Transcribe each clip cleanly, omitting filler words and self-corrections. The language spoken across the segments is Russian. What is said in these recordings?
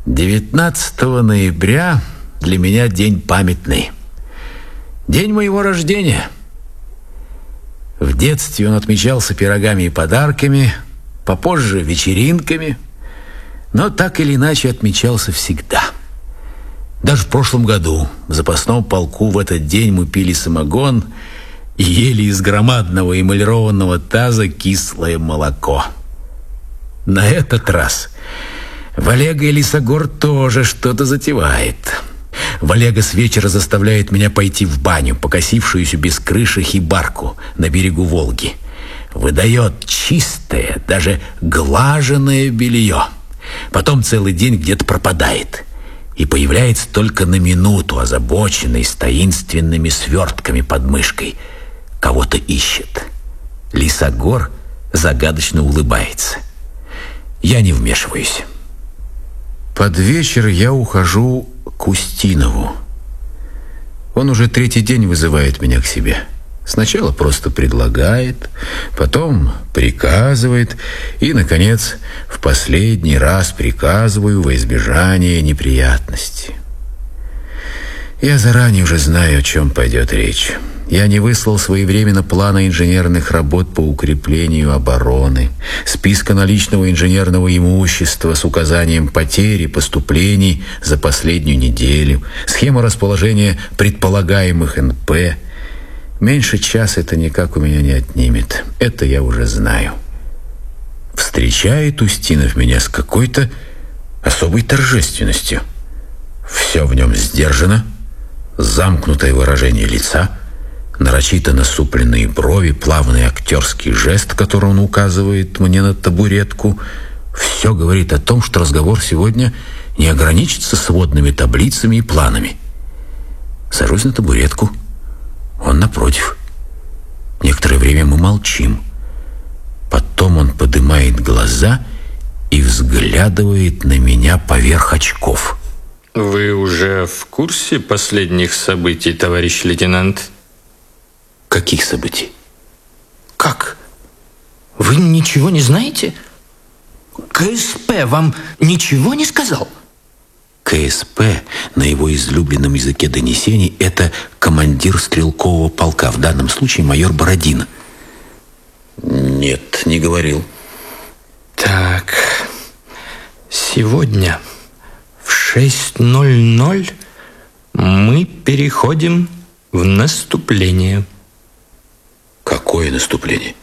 19 ноября для меня день памятный. День моего рождения. В детстве он отмечался пирогами и подарками, попозже вечеринками, но так или иначе отмечался всегда. Даже в прошлом году в запасном полку в этот день мы пили самогон и ели из громадного эмалированного таза кислое молоко. На этот раз Валега и Лисогор тоже что-то затевает. Валега с вечера заставляет меня пойти в баню, покосившуюся без крыши хибарку на берегу Волги. Выдает чистое, даже глаженное белье. Потом целый день где-то пропадает и появляется только на минуту, озабоченный, с таинственными свертками под мышкой. Кого-то ищет. Лисогор загадочно улыбается. Я не вмешиваюсь. Под вечер я ухожу к Устинову. Он уже третий день вызывает меня к себе. Сначала просто предлагает, потом приказывает, и, наконец, в последний раз приказываю во избежание неприятностей. Я заранее уже знаю, о чем пойдет речь. Я не выслал своевременно плана инженерных работ по укреплению обороны, списка наличного инженерного имущества с указанием потерь и поступлений за последнюю неделю, схема расположения предполагаемых НП. Меньше часа это никак у меня не отнимет. Это я уже знаю. Встречает Устинов меня с какой-то особой торжественностью. Все в нем сдержано, замкнутое выражение лица, нарочито насупленные брови, плавный актерский жест, который он указывает мне на табуретку. Все говорит о том, что разговор сегодня не ограничится сводными таблицами и планами. Сажусь на табуретку. Он напротив. Некоторое время мы молчим. Потом он поднимает глаза и взглядывает на меня поверх очков. Вы уже в курсе последних событий, товарищ лейтенант? Каких событий? Как? Вы ничего не знаете? КСП вам ничего не сказал? КСП на его излюбленном языке донесений — это командир стрелкового полка, в данном случае майор Бородин. Нет, не говорил. Так, сегодня в 6:00 мы переходим в наступление. Какое наступление?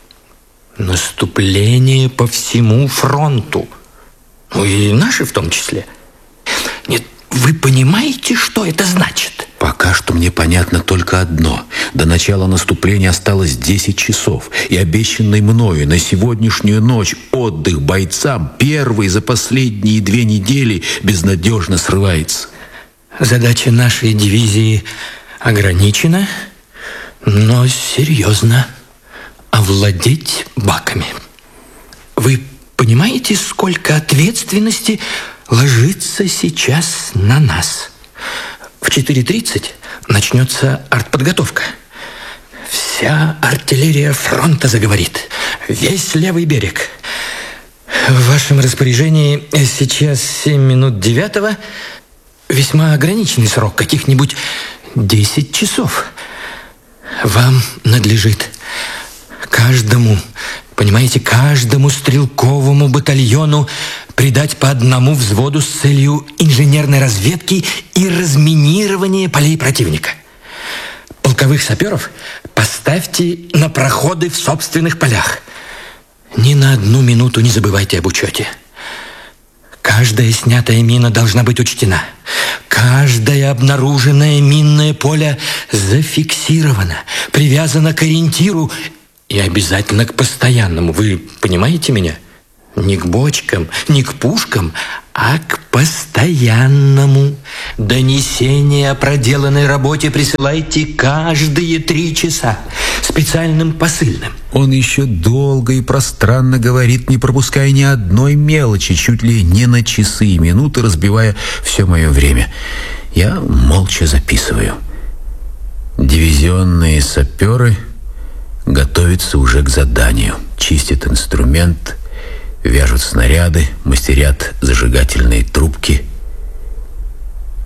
Наступление по всему фронту. Ну и наши в том числе. Нет, вы понимаете, что это значит? Пока что мне понятно только одно. До начала наступления осталось 10 часов. И обещанный мною на сегодняшнюю ночь отдых бойцам первый за последние 2 недели безнадежно срывается. Задача нашей дивизии ограничена, но серьезно. Овладеть баками. Вы понимаете, сколько ответственности ложится сейчас на нас? В 4:30 начнется артподготовка. Вся артиллерия фронта заговорит. Весь левый берег. В вашем распоряжении сейчас 7 минут 9. Весьма ограниченный срок, каких-нибудь 10 часов. Вам надлежит каждому, понимаете, каждому стрелковому батальону придать по 1 взводу с целью инженерной разведки и разминирования полей противника. Полковых саперов поставьте на проходы в собственных полях. Ни на 1 минуту не забывайте об учете. Каждая снятая мина должна быть учтена. Каждое обнаруженное минное поле зафиксировано, привязано к ориентиру и обязательно к постоянному. Вы понимаете меня? Не к бочкам, не к пушкам, а к постоянному. Донесение о проделанной работе присылайте каждые 3 часа специальным посыльным. Он еще долго и пространно говорит, не пропуская ни одной мелочи, чуть ли не на часы и минуты, разбивая все мое время. Я молча записываю. Дивизионные саперы готовятся уже к заданию. Чистят инструмент, вяжут снаряды, мастерят зажигательные трубки.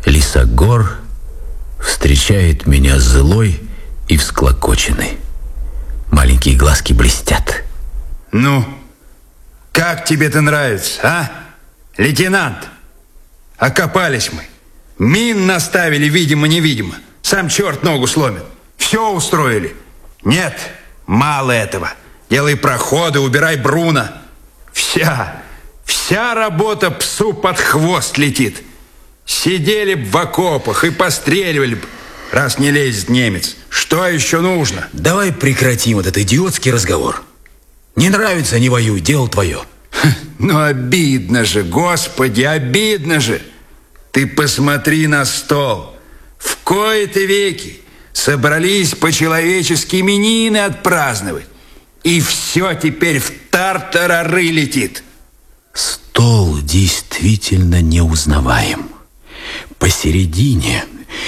Лисогор встречает меня злой и всклокоченный. Маленькие глазки блестят. Ну, как тебе это нравится, а, лейтенант? Окопались мы. Мин наставили, видимо-невидимо. Сам черт ногу сломит. Все устроили. Нет, мало этого. Делай проходы, убирай Бруно. Вся работа псу под хвост летит. Сидели б в окопах и постреливали б, раз не лезет немец. Что еще нужно? Давай прекратим этот идиотский разговор. Не нравится, не воюй, дело твое. Ну, обидно же, Господи, обидно же. Ты посмотри на стол. В кои-то веки собрались по-человечески именины отпраздновать. И все теперь в тартарары летит. Стол действительно неузнаваем. Посередине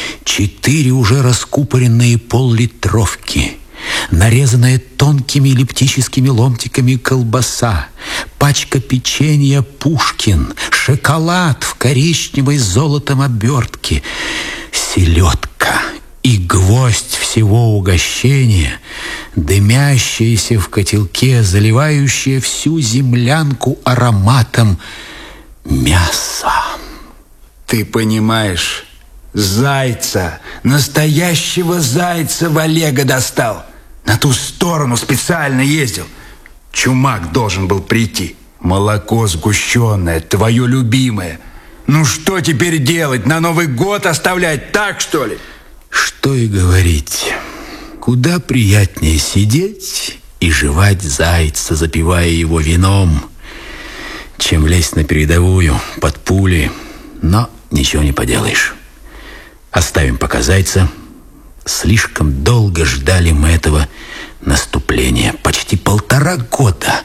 4 уже раскупоренные пол-литровки, нарезанная тонкими эллиптическими ломтиками колбаса, пачка печенья «Пушкин», шоколад в коричневой с золотом обертке, селедка и гвоздь всего угощения, дымящаяся в котелке, заливающая всю землянку ароматом мяса. Ты понимаешь, зайца, настоящего зайца в Олега достал. На ту сторону специально ездил. Чумак должен был прийти. Молоко сгущенное, твое любимое. Ну что теперь делать? На Новый год оставлять так, что ли? Что и говорить. Куда приятнее сидеть и жевать зайца, запивая его вином, чем лезть на передовую под пули. Но ничего не поделаешь. Оставим пока зайца. Слишком долго ждали мы этого наступления. Почти 1,5 года.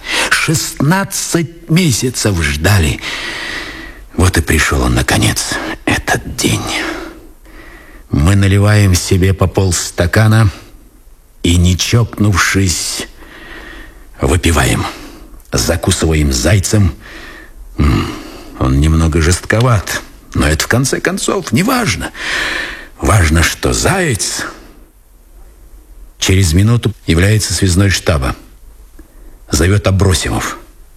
16 месяцев ждали. Вот и пришел он, наконец, этот день. Мы наливаем себе по полстакана и, не чокнувшись, выпиваем. Закусываем зайцем. Он немного жестковат, но это в конце концов не важно. Важно, что заяц. Через минуту является связной штаба. Зовет Абросимов.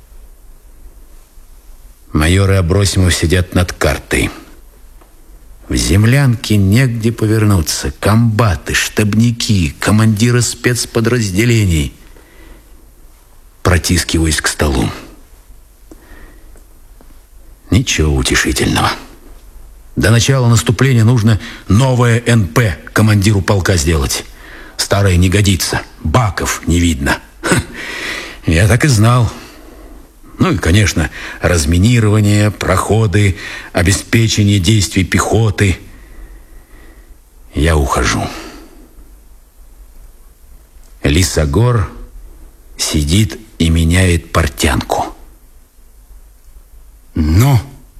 Майор и Абросимов сидят над картой. В землянке негде повернуться. Комбаты, штабники, командиры спецподразделений. Протискиваюсь к столу. Ничего утешительного. До начала наступления нужно новое НП командиру полка сделать. Старое не годится. Баков не видно. Я так и знал. Ну и, конечно, разминирование, проходы, обеспечение действий пехоты. Я ухожу. Лисогор сидит и меняет портянку. Ну?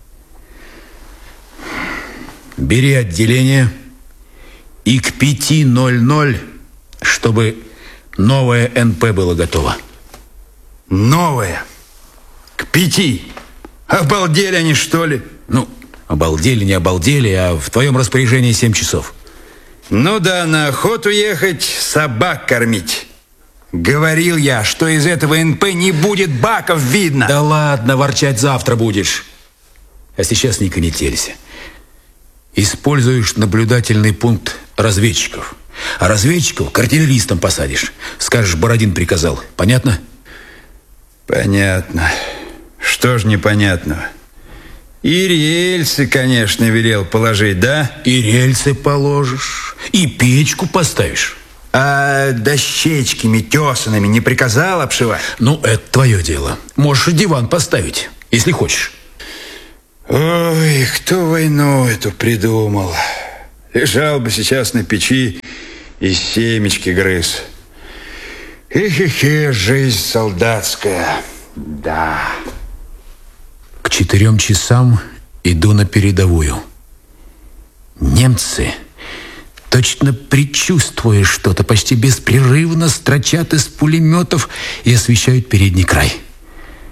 Бери отделение и к 5:00, чтобы новое НП было готово. Новое? К 5? Обалдели они, что ли? Ну, обалдели, не обалдели, а в твоем распоряжении 7 часов. Ну да, на охоту ехать, собак кормить. Говорил я, что из этого НП не будет баков видно. Да ладно, ворчать завтра будешь. А сейчас не конетелься. Используешь наблюдательный пункт разведчиков. А разведчиков к артиллеристам посадишь. Скажешь, Бородин приказал. Понятно? Понятно. Что ж непонятного? И рельсы, конечно, велел положить, да? И рельсы положишь, и печку поставишь. А дощечками тесанными не приказал обшивать? Ну, это твое дело. Можешь и диван поставить, если хочешь. Ой, кто войну эту придумал? Лежал бы сейчас на печи и семечки грыз. Эхе-хе, жизнь солдатская. Да. К 4 часам иду на передовую. Немцы, точно предчувствуя что-то, почти беспрерывно строчат из пулеметов и освещают передний край.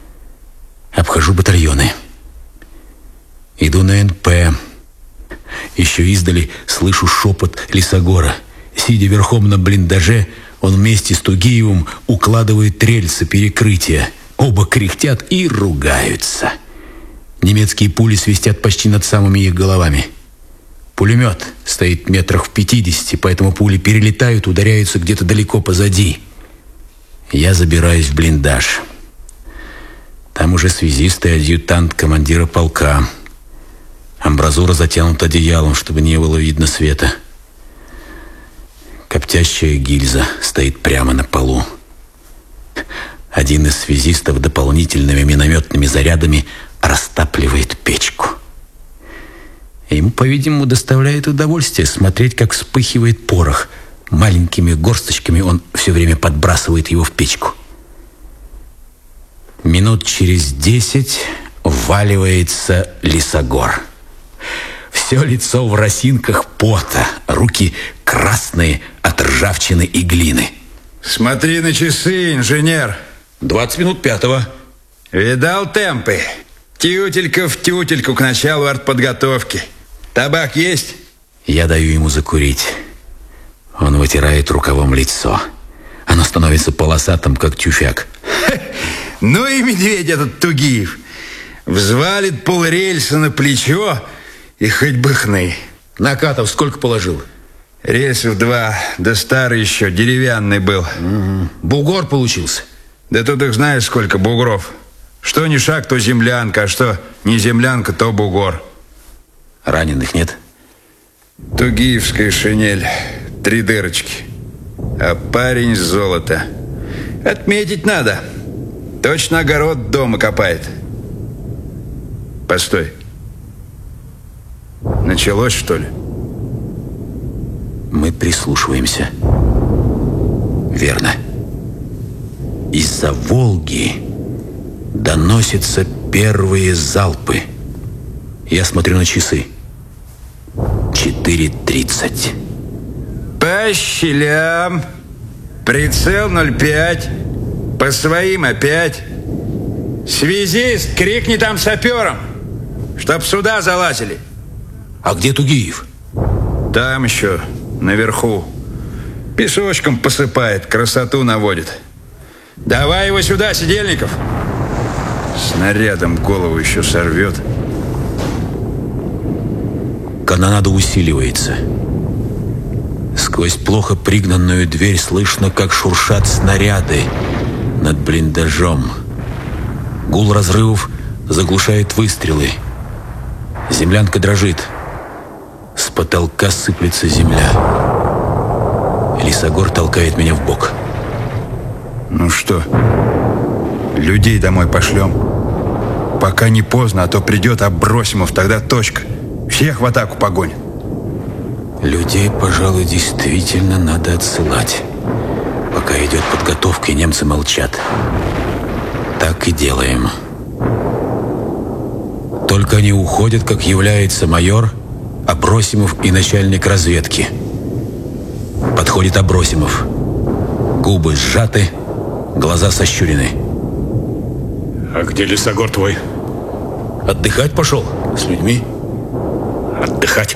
Обхожу батальоны. Иду на НП. Еще издали слышу шепот Лисогора. Сидя верхом на блиндаже, он вместе с Тугиевым укладывает рельсы перекрытия. Оба кряхтят и ругаются. Немецкие пули свистят почти над самыми их головами. Пулемет стоит метрах в 50, поэтому пули перелетают, ударяются где-то далеко позади. Я забираюсь в блиндаж. Там уже связист и адъютант командира полка. Амбразура затянута одеялом, чтобы не было видно света. Коптящая гильза стоит прямо на полу. Один из связистов дополнительными минометными зарядами растапливает печку. Ему, по-видимому, доставляет удовольствие смотреть, как вспыхивает порох. Маленькими горсточками он все время подбрасывает его в печку. Минут через 10 вваливается Лисогор. Все лицо в росинках пота, руки красные от ржавчины и глины. Смотри на часы, инженер. 20 минут пятого. Видал темпы? Тютелька в тютельку к началу артподготовки. Табак есть? Я даю ему закурить. Он вытирает рукавом лицо. Оно становится полосатым, как тюфяк. Ну и медведь этот Тугиев. Взвалит полрельса на плечо и хоть бы хны. Накатов сколько положил? Рельсов 2, да старый еще, деревянный был. Бугор получился. Да тут их знаешь сколько бугров. Что не шаг, то землянка, а что не землянка, то бугор. Раненых нет? Тугиевская шинель, 3 дырочки. А парень золото. Отметить надо. Точно огород дома копает. Постой. Началось, что ли? Мы прислушиваемся. Верно. Из-за Волги доносятся первые залпы. Я смотрю на часы. 4:30. По щелям. Прицел 0,5. По своим опять. Связист, крикни там саперам, чтоб сюда залазили. А где Тугиев? Там еще, наверху. Песочком посыпает, красоту наводит. Давай его сюда, Сидельников. Снарядом голову еще сорвет. Канонада усиливается. Сквозь плохо пригнанную дверь слышно, как шуршат снаряды над блиндажом. Гул разрывов заглушает выстрелы. Землянка дрожит. С потолка сыплется земля. Лисогор толкает меня в бок. Ну что, людей домой пошлем? Пока не поздно, а то придет Абросимов, тогда точка. Всех в атаку погонит. Людей, пожалуй, действительно надо отсылать. Пока идет подготовка, и немцы молчат. Так и делаем. Только они уходят, как является майор, Абросимов и начальник разведки. Подходит Абросимов. Губы сжаты, глаза сощурены. А где Лисогор твой? Отдыхать пошел с людьми. Отдыхать?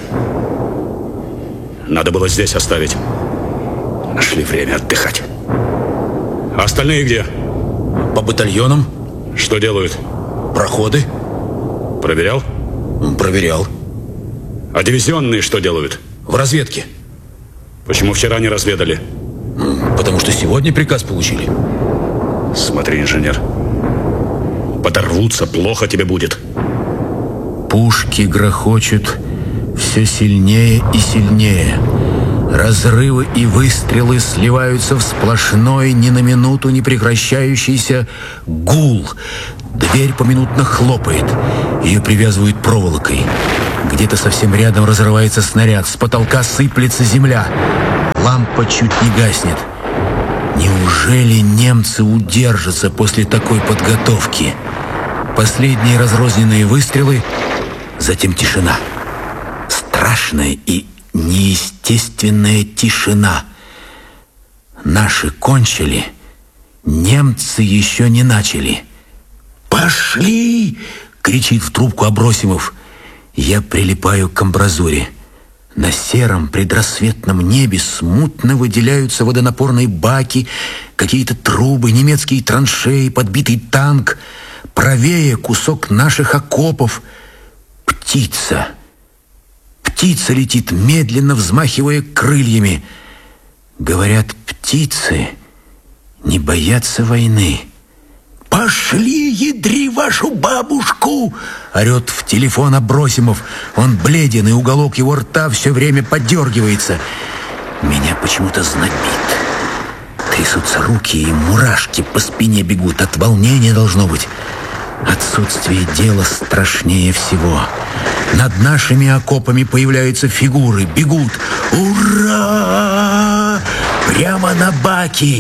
Надо было здесь оставить. Нашли время отдыхать. А остальные где? По батальонам. Что делают? Проходы. Проверял? Проверял. А дивизионные что делают? В разведке. Почему вчера не разведали? Потому что сегодня приказ получили. Смотри, инженер. Подорвутся, плохо тебе будет. Пушки грохочут все сильнее и сильнее. Разрывы и выстрелы сливаются в сплошной, ни на минуту не прекращающийся гул. Дверь поминутно хлопает. Ее привязывают проволокой. Где-то совсем рядом разрывается снаряд. С потолка сыплется земля. Лампа чуть не гаснет. Неужели немцы удержатся после такой подготовки? Последние разрозненные выстрелы, затем тишина. Страшная и неестественная тишина. Наши кончили, немцы еще не начали. «Пошли!» — кричит в трубку Абросимов. Я прилипаю к амбразуре. На сером предрассветном небе смутно выделяются водонапорные баки, какие-то трубы, немецкие траншеи, подбитый танк. Правее кусок наших окопов. Птица. Птица летит, медленно взмахивая крыльями. Говорят, птицы не боятся войны. «Пошли, ядри вашу бабушку!» — орет в телефон Абросимов. Он бледен, и уголок его рта все время подергивается. Меня почему-то знобит. Трясутся руки, и мурашки по спине бегут. От волнения должно быть. Отсутствие дела страшнее всего. Над нашими окопами появляются фигуры, бегут. Ура! Прямо на баки!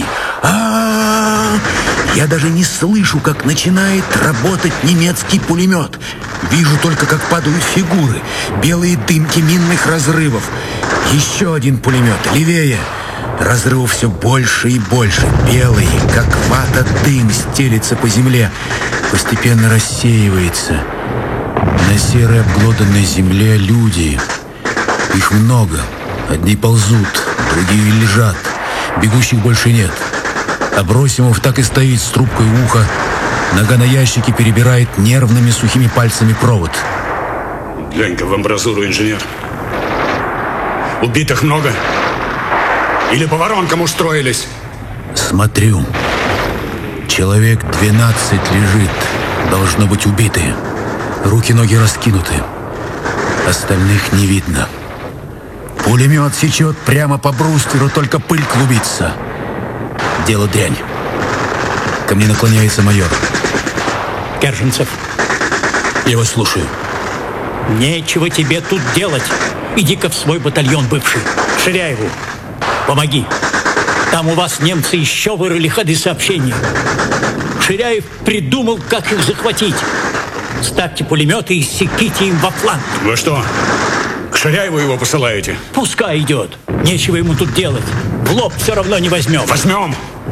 Я даже не слышу, как начинает работать немецкий пулемет. Вижу только, как падают фигуры, белые дымки минных разрывов. Еще один пулемет, левее. Разрывов все больше и больше. Белый, как вата, дым стелится по земле. Постепенно рассеивается. На серой обглоданной земле люди. Их много. Одни ползут, другие лежат. Бегущих больше нет. Абросимов так и стоит с трубкой у уха. Нога на ящике перебирает нервными сухими пальцами провод. Глянь-ка в амбразуру, инженер. Убитых много? Или по воронкам устроились? Смотрю. Человек 12 лежит. Должно быть убитые. Руки-ноги раскинуты. Остальных не видно. Пулемет сечет прямо по брустверу, только пыль клубится. Дело дрянь. Ко мне наклоняется майор. Керженцев. Я вас слушаю. Нечего тебе тут делать. Иди-ка в свой батальон бывший. Ширяеву. Помоги. Там у вас немцы еще вырыли ходы сообщения. Ширяев придумал, как их захватить. Ставьте пулеметы и секите им во фланг. Вы что, к Ширяеву его посылаете? Пускай идет. Нечего ему тут делать. В лоб все равно не возьмем. Возьмем.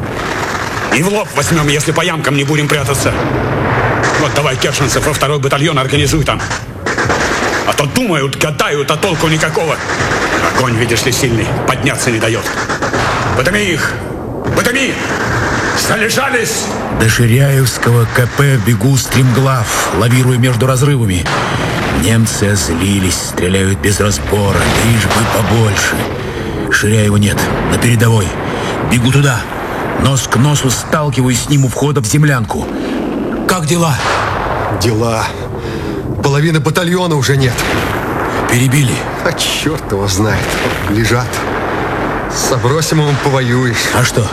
И в лоб возьмем, если по ямкам не будем прятаться. Вот давай, Кершенцев, во второй батальон организуй там. А то думают, гадают, а толку никакого. Огонь, видишь ли, сильный, подняться не дает. Подыми их! Подыми! Залежались! До Ширяевского КП бегу стремглав, лавируя между разрывами. Немцы озлились, стреляют без разбора, лишь бы побольше. Ширяева нет, на передовой. Бегу туда. Нос к носу сталкиваюсь с ним у входа в землянку. Как дела? Дела. Половины батальона уже нет. Перебили. А черт его знает. Лежат. С Абросимовым повоюешь. А что?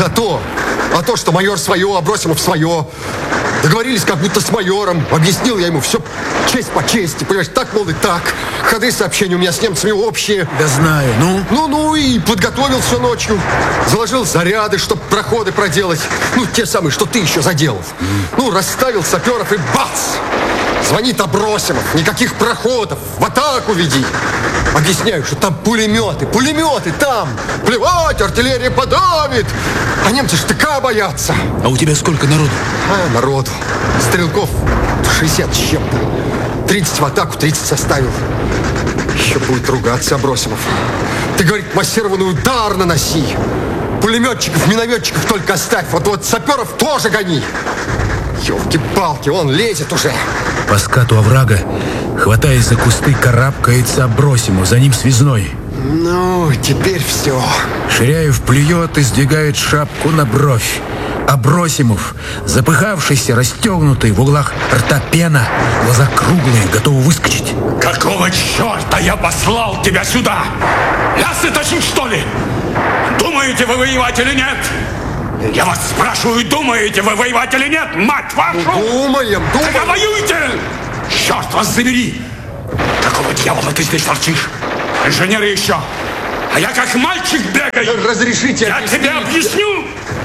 А то, что майор свое, Абросимов свое. Договорились как будто с майором. Объяснил я ему все честь по чести. Понимаешь, так, мол, и так. Ходы сообщения у меня с немцами общие. Да знаю, ну? Ну, и подготовил все ночью. Заложил заряды, чтобы проходы проделать. Ну, те самые, что ты еще заделал. Ну, расставил саперов и бац! Звонит Абросимов. Никаких проходов. В атаку веди. Объясняю, что там пулеметы там. Плевать, артиллерия подавит. А немцы штыка боятся. А у тебя сколько народу? Народу. Стрелков 60 с чем-то. 30 в атаку, 30 составил. Еще будет ругаться Абросимов. Ты, говорит, массированный удар наноси. Пулеметчиков, минометчиков только оставь. Вот саперов тоже гони. Ёлки-палки, он лезет уже. По скату оврага, хватаясь за кусты, карабкается Абросимов, за ним связной. Ну, теперь все. Ширяев плюет и сдвигает шапку на бровь. Абросимов, запыхавшийся, расстегнутый, в углах рта пена, глаза круглые, готовы выскочить. Какого черта я послал тебя сюда? Лясы точить, что ли? Думаете вы воевать или нет? Я вас спрашиваю, думаете вы воевать или нет, мать вашу? Думаем. Тогда воюйте! Черт вас забери! Какого дьявола ты здесь торчишь? Инженеры еще! А я как мальчик бегаю! Разрешите Я тебе объясню!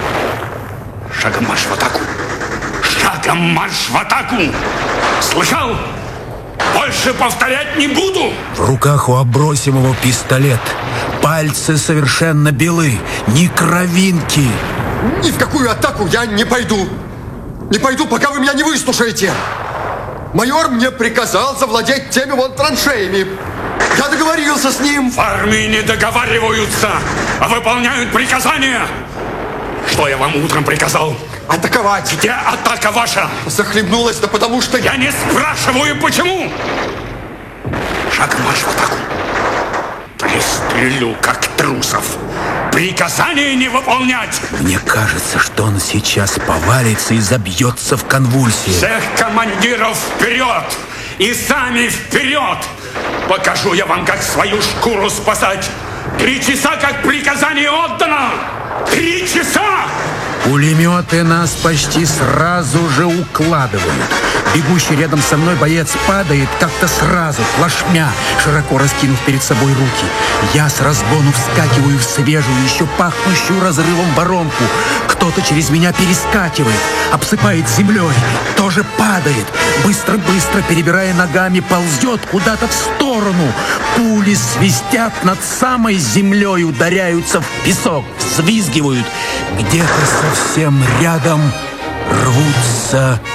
Шагом марш в атаку! Шагом марш в атаку! Слышал? Больше повторять не буду! В руках у Абросимова пистолет. Пальцы совершенно белы, ни кровинки. Ни в какую атаку я не пойду. Не пойду, пока вы меня не выслушаете. Майор мне приказал завладеть теми вон траншеями. Я договорился с ним. В армии не договариваются, а выполняют приказания. Что я вам утром приказал? Атаковать. Где атака ваша? Захлебнулась, да потому что... Я не спрашиваю, почему. Шагом марш в атаку. Пристрелю, как трусов. Приказания не выполнять. Мне кажется, что он сейчас повалится и забьется в конвульсии. Всех командиров вперед! И сами вперед! Покажу я вам, как свою шкуру спасать. 3 часа, как приказание отдано! 3 часа! Пулеметы нас почти сразу же укладывают. Бегущий рядом со мной боец падает как-то сразу, плашмя, широко раскинув перед собой руки. Я с разгону вскакиваю в свежую, еще пахнущую разрывом воронку. Кто-то через меня перескакивает, обсыпает землей, тоже падает. Быстро-быстро, перебирая ногами, ползет куда-то в сторону. Пули свистят над самой землей, ударяются в песок, взвизгивают. Где-то совсем рядом рвутся